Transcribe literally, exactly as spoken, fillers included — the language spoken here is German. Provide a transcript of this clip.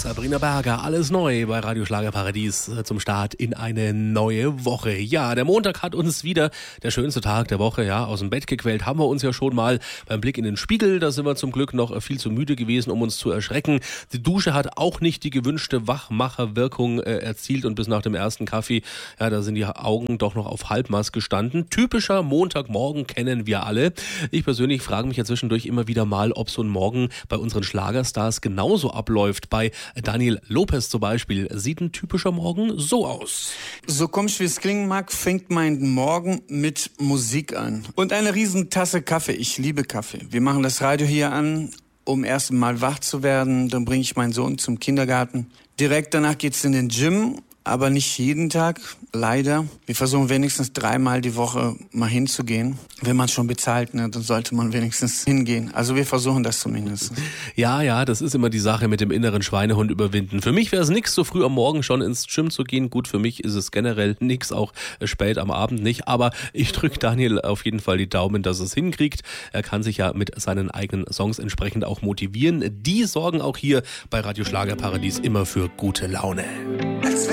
Sabrina Berger, alles neu bei Radio Schlagerparadies zum Start in eine neue Woche. Ja, der Montag hat uns wieder, der schönste Tag der Woche, ja, aus dem Bett gequält. Haben wir uns ja schon mal beim Blick in den Spiegel. Da sind wir zum Glück noch viel zu müde gewesen, um uns zu erschrecken. Die Dusche hat auch nicht die gewünschte Wachmacherwirkung äh, erzielt und bis nach dem ersten Kaffee, ja, da sind die Augen doch noch auf Halbmast gestanden. Typischer Montagmorgen kennen wir alle. Ich persönlich frage mich ja zwischendurch immer wieder mal, ob so ein Morgen bei unseren Schlagerstars genauso abläuft. Bei Daniel Lopez zum Beispiel sieht ein typischer Morgen so aus. So komisch wie es klingen mag, fängt mein Morgen mit Musik an. Und eine riesen Tasse Kaffee. Ich liebe Kaffee. Wir machen das Radio hier an, um erst mal wach zu werden. Dann bringe ich meinen Sohn zum Kindergarten. Direkt danach geht's in den Gym. Aber nicht jeden Tag, leider. Wir versuchen wenigstens dreimal die Woche mal hinzugehen. Wenn man schon bezahlt, ne, dann sollte man wenigstens hingehen. Also wir versuchen das zumindest. Ja, ja, das ist immer die Sache mit dem inneren Schweinehund überwinden. Für mich wäre es nix, so früh am Morgen schon ins Gym zu gehen. Gut, für mich ist es generell nix, auch spät am Abend nicht. Aber ich drücke Daniel auf jeden Fall die Daumen, dass es hinkriegt. Er kann sich ja mit seinen eigenen Songs entsprechend auch motivieren. Die sorgen auch hier bei Radio Schlagerparadies immer für gute Laune.